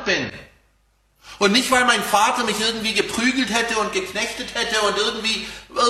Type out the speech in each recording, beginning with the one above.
bin. Und nicht, weil mein Vater mich irgendwie geprügelt hätte und geknechtet hätte und irgendwie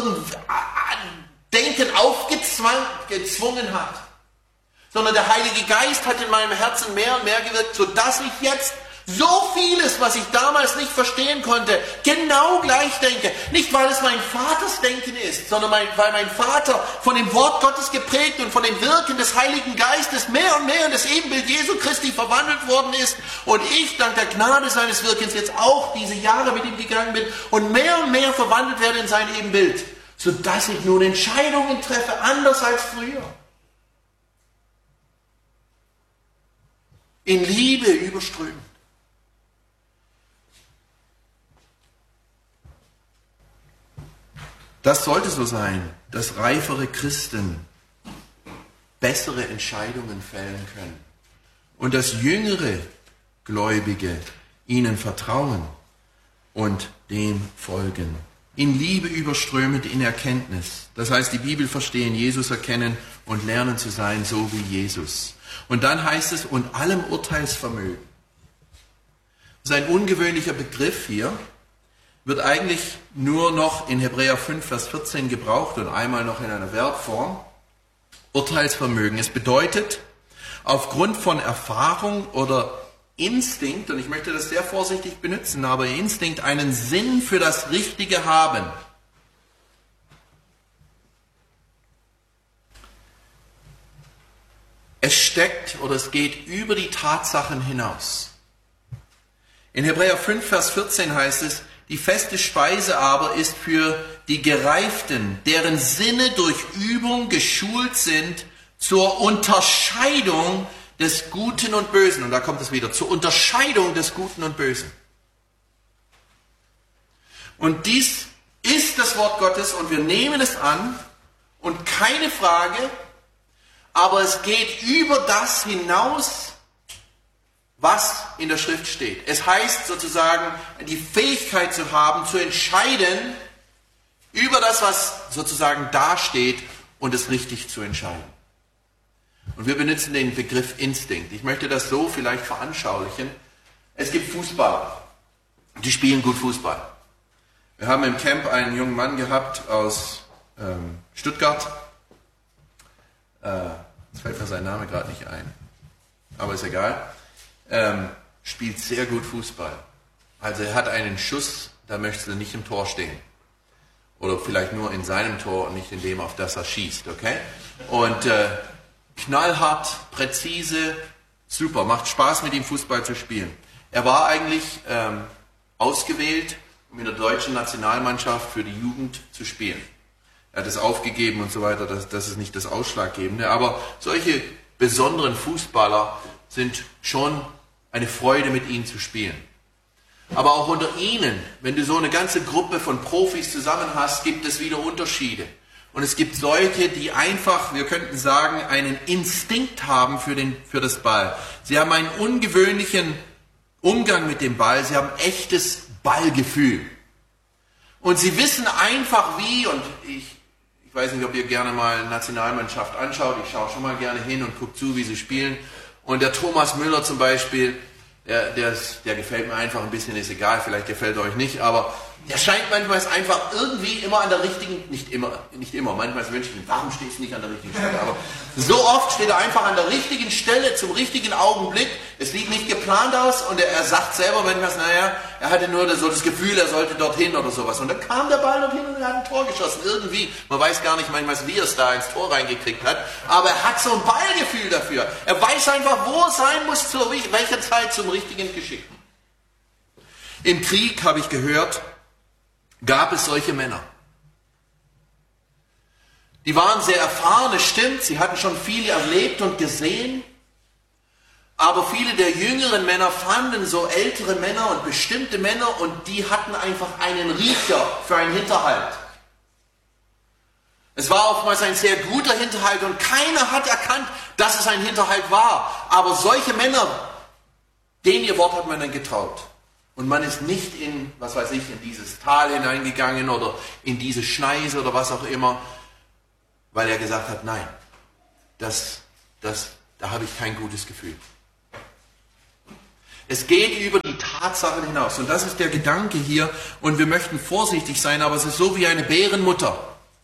Denken aufgezwungen hat. Sondern der Heilige Geist hat in meinem Herzen mehr und mehr gewirkt, sodass ich jetzt so vieles, was ich damals nicht verstehen konnte, genau gleich denke. Nicht, weil es mein Vaters Denken ist, sondern weil mein Vater von dem Wort Gottes geprägt und von dem Wirken des Heiligen Geistes mehr und mehr in das Ebenbild Jesu Christi verwandelt worden ist. Und ich, dank der Gnade seines Wirkens, jetzt auch diese Jahre mit ihm gegangen bin und mehr verwandelt werde in sein Ebenbild. Sodass ich nun Entscheidungen treffe, anders als früher. In Liebe überströmend. Das sollte so sein, dass reifere Christen bessere Entscheidungen fällen können und dass jüngere Gläubige ihnen vertrauen und dem folgen. In Liebe überströmend in Erkenntnis. Das heißt, die Bibel verstehen, Jesus erkennen und lernen zu sein, so wie Jesus. Und dann heißt es, und allem Urteilsvermögen. Das ist ein ungewöhnlicher Begriff hier. Wird eigentlich nur noch in Hebräer 5, Vers 14 gebraucht und einmal noch in einer Verbform. Urteilsvermögen. Es bedeutet, aufgrund von Erfahrung oder Instinkt, und ich möchte das sehr vorsichtig benutzen, aber Instinkt, einen Sinn für das Richtige haben. Es steckt oder es geht über die Tatsachen hinaus. In Hebräer 5, Vers 14 heißt es, die feste Speise aber ist für die Gereiften, deren Sinne durch Übung geschult sind zur Unterscheidung des Guten und Bösen. Und da kommt es wieder, zur Unterscheidung des Guten und Bösen. Und dies ist das Wort Gottes und wir nehmen es an und keine Frage, aber es geht über das hinaus, was in der Schrift steht. Es heißt sozusagen, die Fähigkeit zu haben, zu entscheiden über das, was sozusagen da steht und es richtig zu entscheiden. Und wir benutzen den Begriff Instinkt. Ich möchte das so vielleicht veranschaulichen. Es gibt Fußballer, die spielen gut Fußball. Wir haben im Camp einen jungen Mann gehabt aus Stuttgart. Jetzt fällt mir sein Name gerade nicht ein, aber ist egal. Spielt sehr gut Fußball. Also er hat einen Schuss, da möchtest du nicht im Tor stehen. Oder vielleicht nur in seinem Tor und nicht in dem, auf das er schießt, okay? Und knallhart, präzise, super, macht Spaß mit ihm Fußball zu spielen. Er war eigentlich ausgewählt, um in der deutschen Nationalmannschaft für die Jugend zu spielen. Er hat es aufgegeben und so weiter, das ist nicht das Ausschlaggebende. Aber solche besonderen Fußballer sind schon eine Freude, mit ihnen zu spielen. Aber auch unter ihnen, wenn du so eine ganze Gruppe von Profis zusammen hast, gibt es wieder Unterschiede. Und es gibt solche, die einfach, wir könnten sagen, einen Instinkt haben für das Ball. Sie haben einen ungewöhnlichen Umgang mit dem Ball, sie haben echtes Ballgefühl. Und sie wissen einfach wie, und ich weiß nicht, ob ihr gerne mal Nationalmannschaft anschaut, ich schaue schon mal gerne hin und gucke zu, wie sie spielen. Und der Thomas Müller zum Beispiel, der gefällt mir einfach ein bisschen, ist egal, vielleicht gefällt er euch nicht, aber der scheint manchmal einfach irgendwie immer an der richtigen, nicht immer, manchmal wünsche ich mir, warum stehst du nicht an der richtigen Stelle, aber so oft steht er einfach an der richtigen Stelle, zum richtigen Augenblick, es sieht nicht geplant aus und er sagt selber manchmal, naja, er hatte nur so das Gefühl, er sollte dorthin oder sowas und dann kam der Ball dorthin und er hat ein Tor geschossen, irgendwie, man weiß gar nicht manchmal, wie er es da ins Tor reingekriegt hat, aber er hat so ein Ballgefühl dafür, er weiß einfach, wo er sein muss, zu welcher Zeit zum richtigen Geschick. Im Krieg, habe ich gehört, gab es solche Männer. Die waren sehr erfahren, es stimmt, sie hatten schon viel erlebt und gesehen, aber viele der jüngeren Männer fanden so ältere Männer und bestimmte Männer und die hatten einfach einen Riecher für einen Hinterhalt. Es war oftmals ein sehr guter Hinterhalt und keiner hat erkannt, dass es ein Hinterhalt war, aber solche Männer, denen ihr Wort hat man dann getraut. Und man ist nicht in, was weiß ich, in dieses Tal hineingegangen oder in diese Schneise oder was auch immer, weil er gesagt hat, nein, da habe ich kein gutes Gefühl. Es geht über die Tatsachen hinaus. Und das ist der Gedanke hier. Und wir möchten vorsichtig sein, aber es ist so wie eine Bärenmutter.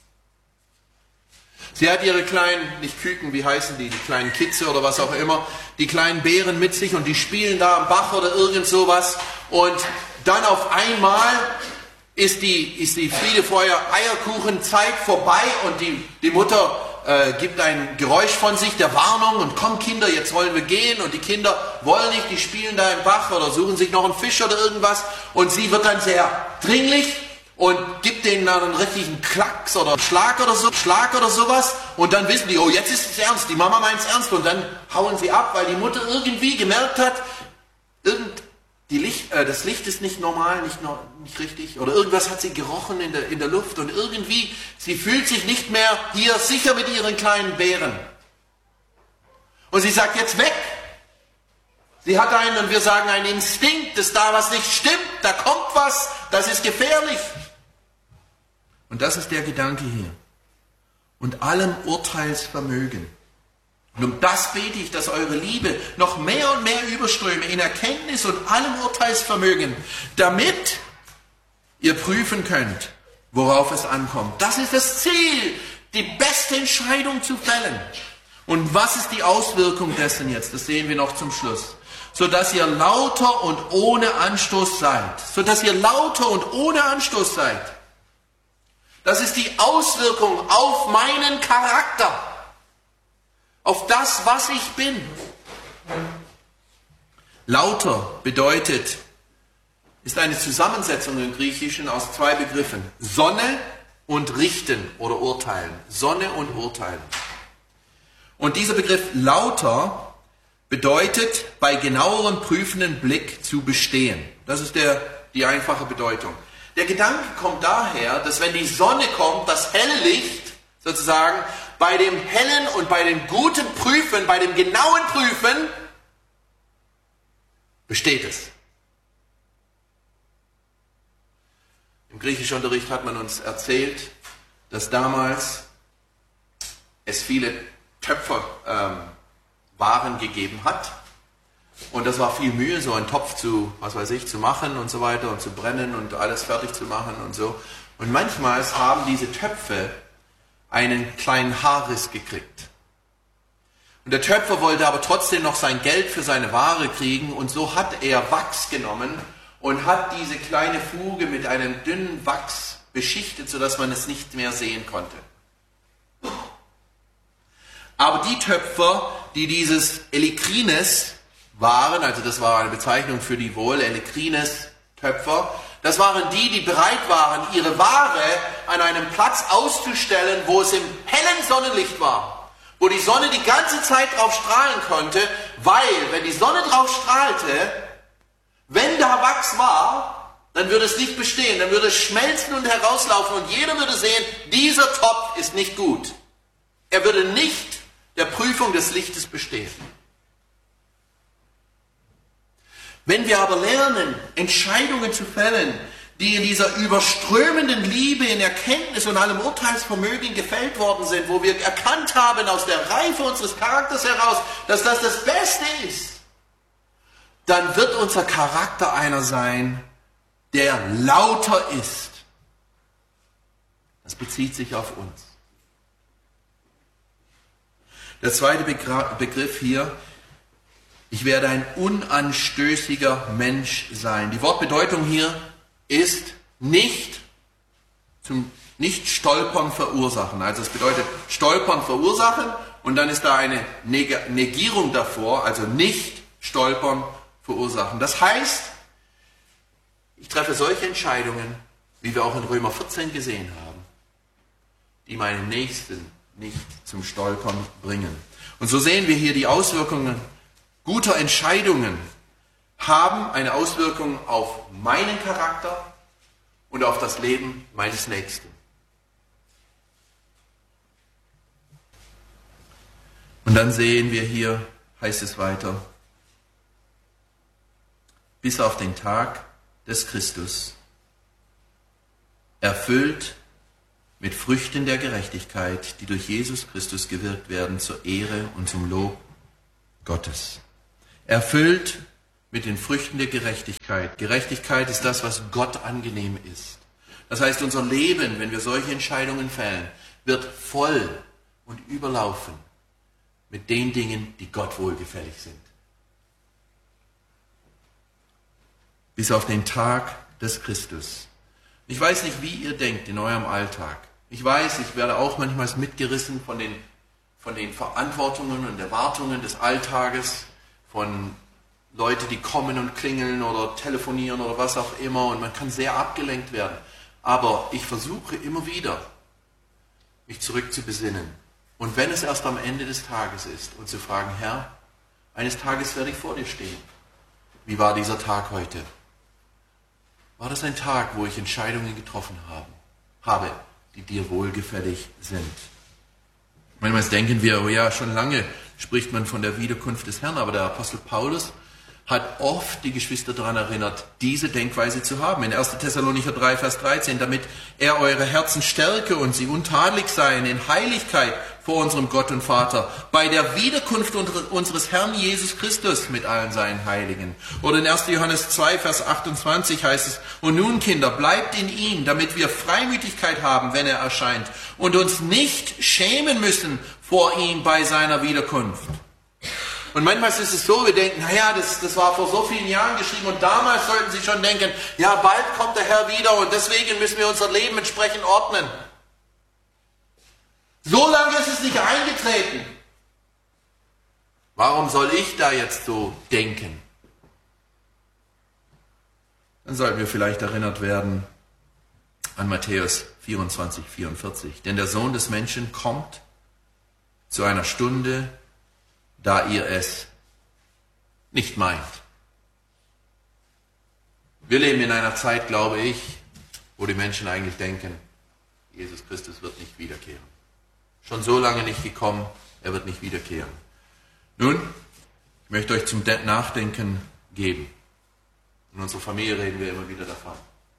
Sie hat ihre kleinen, nicht Küken, wie heißen die kleinen Kitze oder was auch immer, die kleinen Bären mit sich und die spielen da am Bach oder irgend sowas. Und dann auf einmal ist die Friede, Feuer, Eierkuchen-Zeit vorbei und die Mutter gibt ein Geräusch von sich der Warnung und komm Kinder, jetzt wollen wir gehen, und die Kinder wollen nicht, die spielen da im Bach oder suchen sich noch einen Fisch oder irgendwas, und sie wird dann sehr dringlich und gibt denen dann einen richtigen Klacks oder Schlag oder sowas, und dann wissen die, oh, jetzt ist es ernst, die Mama meint es ernst, und dann hauen sie ab, weil die Mutter irgendwie gemerkt hat, das Licht ist nicht normal, nicht richtig, oder irgendwas hat sie gerochen in der Luft, und irgendwie, sie fühlt sich nicht mehr hier sicher mit ihren kleinen Bären. Und sie sagt, jetzt weg. Sie hat und wir sagen, einen Instinkt, dass da was nicht stimmt, da kommt was, das ist gefährlich. Und das ist der Gedanke hier. Und allem Urteilsvermögen. Und um das bete ich, dass eure Liebe noch mehr und mehr überströme in Erkenntnis und allem Urteilsvermögen, damit ihr prüfen könnt, worauf es ankommt. Das ist das Ziel, die beste Entscheidung zu fällen. Und was ist die Auswirkung dessen jetzt? Das sehen wir noch zum Schluss. Sodass ihr lauter und ohne Anstoß seid. Sodass ihr lauter und ohne Anstoß seid. Das ist die Auswirkung auf meinen Charakter. Auf das, was ich bin. Lauter bedeutet, ist eine Zusammensetzung im Griechischen aus zwei Begriffen. Sonne und richten oder urteilen. Sonne und urteilen. Und dieser Begriff lauter bedeutet, bei genauerem prüfenden Blick zu bestehen. Das ist die einfache Bedeutung. Der Gedanke kommt daher, dass wenn die Sonne kommt, das helle Licht sozusagen, bei dem hellen und bei dem guten Prüfen, bei dem genauen Prüfen, besteht es. Im Griechischunterricht hat man uns erzählt, dass damals es viele Töpferwaren gegeben hat. Und das war viel Mühe, so einen Topf zu machen und so weiter und zu brennen und alles fertig zu machen und so. Und manchmal haben diese Töpfe einen kleinen Haarriss gekriegt. Und der Töpfer wollte aber trotzdem noch sein Geld für seine Ware kriegen, und so hat er Wachs genommen und hat diese kleine Fuge mit einem dünnen Wachs beschichtet, sodass man es nicht mehr sehen konnte. Aber die Töpfer, die dieses Elikrines waren, also das war eine Bezeichnung für die wohl, Elikrines-Töpfer, das waren die bereit waren, ihre Ware an einem Platz auszustellen, wo es im hellen Sonnenlicht war. Wo die Sonne die ganze Zeit drauf strahlen konnte, weil, wenn die Sonne drauf strahlte, wenn da Wachs war, dann würde es nicht bestehen, dann würde es schmelzen und herauslaufen und jeder würde sehen, dieser Topf ist nicht gut. Er würde nicht der Prüfung des Lichtes bestehen. Wenn wir aber lernen, Entscheidungen zu fällen, die in dieser überströmenden Liebe, in Erkenntnis und allem Urteilsvermögen gefällt worden sind, wo wir erkannt haben aus der Reife unseres Charakters heraus, dass das das Beste ist, dann wird unser Charakter einer sein, der lauter ist. Das bezieht sich auf uns. Der zweite Begriff hier: Ich werde ein unanstößiger Mensch sein. Die Wortbedeutung hier ist nicht Stolpern verursachen. Also es bedeutet Stolpern verursachen und dann ist da eine Negierung davor, also nicht Stolpern verursachen. Das heißt, ich treffe solche Entscheidungen, wie wir auch in Römer 14 gesehen haben, die meinen Nächsten nicht zum Stolpern bringen. Und so sehen wir hier die Auswirkungen guter Entscheidungen haben eine Auswirkung auf meinen Charakter und auf das Leben meines Nächsten. Und dann sehen wir hier, heißt es weiter, bis auf den Tag des Christus, erfüllt mit Früchten der Gerechtigkeit, die durch Jesus Christus gewirkt werden, zur Ehre und zum Lob Gottes. Erfüllt mit den Früchten der Gerechtigkeit. Gerechtigkeit ist das, was Gott angenehm ist. Das heißt, unser Leben, wenn wir solche Entscheidungen fällen, wird voll und überlaufen mit den Dingen, die Gott wohlgefällig sind. Bis auf den Tag des Christus. Ich weiß nicht, wie ihr denkt in eurem Alltag. Ich weiß, ich werde auch manchmal mitgerissen von den Verantwortungen und Erwartungen des Alltages, von Leuten, die kommen und klingeln oder telefonieren oder was auch immer, und man kann sehr abgelenkt werden. Aber ich versuche immer wieder, mich zurück zu besinnen. Und wenn es erst am Ende des Tages ist, und zu fragen, Herr, eines Tages werde ich vor dir stehen. Wie war dieser Tag heute? War das ein Tag, wo ich Entscheidungen getroffen habe, die dir wohlgefällig sind? Manchmal denken wir, oh ja, schon lange spricht man von der Wiederkunft des Herrn, aber der Apostel Paulus hat oft die Geschwister daran erinnert, diese Denkweise zu haben. In 1. Thessalonicher 3, Vers 13, damit er eure Herzen stärke und sie untadelig seien in Heiligkeit vor unserem Gott und Vater, bei der Wiederkunft unseres Herrn Jesus Christus mit allen seinen Heiligen. Oder in 1. Johannes 2, Vers 28 heißt es, und nun, Kinder, bleibt in ihm, damit wir Freimütigkeit haben, wenn er erscheint, und uns nicht schämen müssen vor ihm bei seiner Wiederkunft. Und manchmal ist es so, wir denken, naja, das war vor so vielen Jahren geschrieben, und damals sollten sie schon denken, ja, bald kommt der Herr wieder und deswegen müssen wir unser Leben entsprechend ordnen. So lange ist es nicht eingetreten. Warum soll ich da jetzt so denken? Dann sollten wir vielleicht erinnert werden an Matthäus 24, 44. Denn der Sohn des Menschen kommt zu einer Stunde, da ihr es nicht meint. Wir leben in einer Zeit, glaube ich, wo die Menschen eigentlich denken, Jesus Christus wird nicht wiederkehren. Schon so lange nicht gekommen, er wird nicht wiederkehren. Nun, ich möchte euch zum Nachdenken geben. In unserer Familie reden wir immer wieder davon.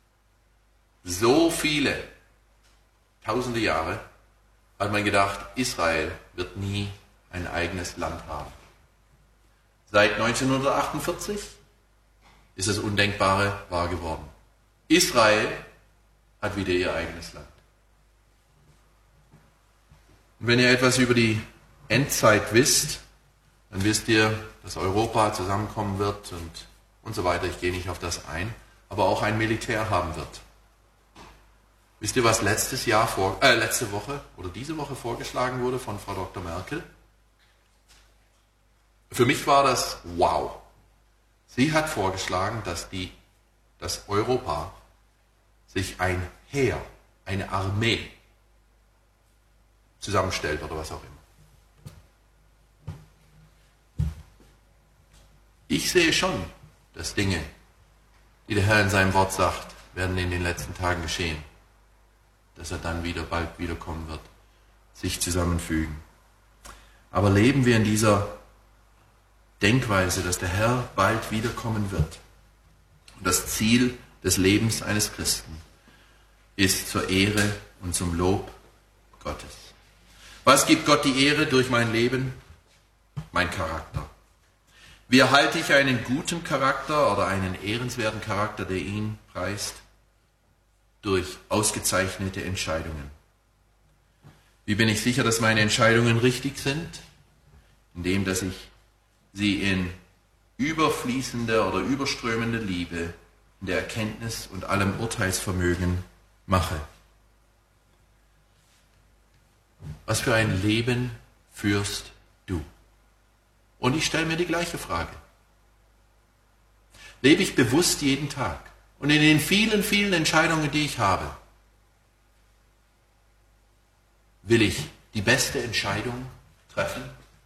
So viele, tausende Jahre, hat man gedacht, Israel wird nie ein eigenes Land haben. Seit 1948 ist das Undenkbare wahr geworden. Israel hat wieder ihr eigenes Land. Und wenn ihr etwas über die Endzeit wisst, dann wisst ihr, dass Europa zusammenkommen wird und so weiter. Ich gehe nicht auf das ein, aber auch ein Militär haben wird. Wisst ihr, was letzte Woche oder diese Woche vorgeschlagen wurde von Frau Dr. Merkel? Für mich war das wow. Sie hat vorgeschlagen, dass Europa sich ein Heer, eine Armee zusammenstellt oder was auch immer. Ich sehe schon, dass Dinge, die der Herr in seinem Wort sagt, werden in den letzten Tagen geschehen. Dass er dann bald wiederkommen wird, sich zusammenfügen. Aber leben wir in dieser Denkweise, dass der Herr bald wiederkommen wird. Und das Ziel des Lebens eines Christen ist zur Ehre und zum Lob Gottes. Was gibt Gott die Ehre durch mein Leben? Mein Charakter. Wie erhalte ich einen guten Charakter oder einen ehrenswerten Charakter, der ihn preist? Durch ausgezeichnete Entscheidungen. Wie bin ich sicher, dass meine Entscheidungen richtig sind? Indem, dass ich sie in überfließender oder überströmender Liebe, in der Erkenntnis und allem Urteilsvermögen mache. Was für ein Leben führst du? Und ich stelle mir die gleiche Frage. Lebe ich bewusst jeden Tag? Und in den vielen, vielen Entscheidungen, die ich habe, will ich die beste Entscheidung treffen?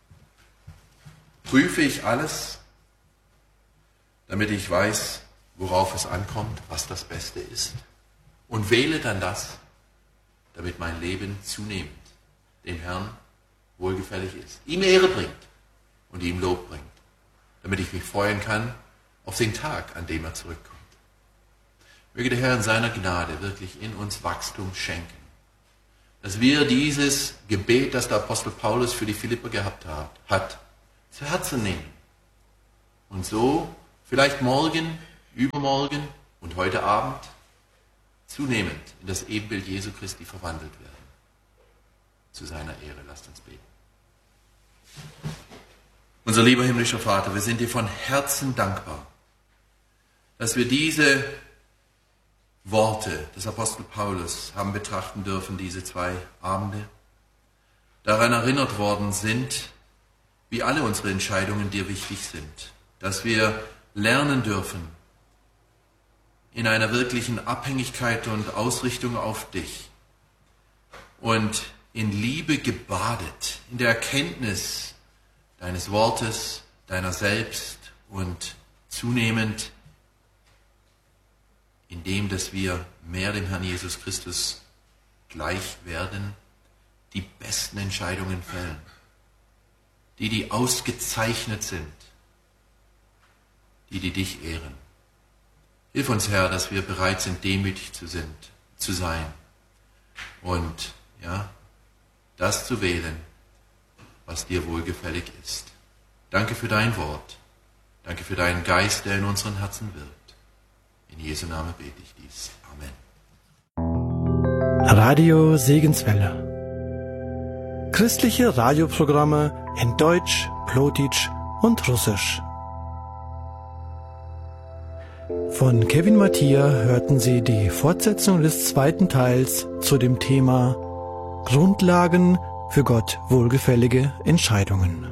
Prüfe ich alles, damit ich weiß, worauf es ankommt, was das Beste ist? Und wähle dann das, damit mein Leben zunehmend dem Herrn wohlgefällig ist, ihm Ehre bringt und ihm Lob bringt, damit ich mich freuen kann auf den Tag, an dem er zurückkommt. Möge der Herr in seiner Gnade wirklich in uns Wachstum schenken, dass wir dieses Gebet, das der Apostel Paulus für die Philipper gehabt hat, zu Herzen nehmen und so vielleicht morgen, übermorgen und heute Abend zunehmend in das Ebenbild Jesu Christi verwandelt werden. Zu seiner Ehre, lasst uns beten. Unser lieber himmlischer Vater, wir sind dir von Herzen dankbar, dass wir diese Worte des Apostel Paulus haben betrachten dürfen, diese 2 Abende, daran erinnert worden sind, wie alle unsere Entscheidungen dir wichtig sind, dass wir lernen dürfen, in einer wirklichen Abhängigkeit und Ausrichtung auf dich und in Liebe gebadet, in der Erkenntnis deines Wortes, deiner selbst und zunehmend in dem, dass wir mehr dem Herrn Jesus Christus gleich werden, die besten Entscheidungen fällen, die ausgezeichnet sind, die dich ehren. Hilf uns, Herr, dass wir bereit sind, demütig zu sein und das zu wählen, was dir wohlgefällig ist. Danke für dein Wort. Danke für deinen Geist, der in unseren Herzen wirkt. In Jesu Namen bete ich dies. Amen. Radio Segenswelle. Christliche Radioprogramme in Deutsch, Plotitsch und Russisch. Von Kevin Mattia hörten Sie die Fortsetzung des 2. Teils zu dem Thema Grundlagen für Gott wohlgefällige Entscheidungen.